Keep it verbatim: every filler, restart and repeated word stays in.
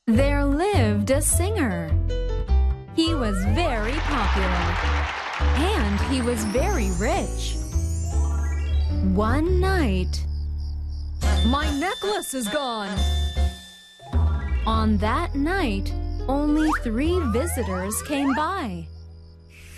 There lived a singer. He was very popular, and he was very rich. One night, "My necklace is gone!" On that night, only three visitors came by.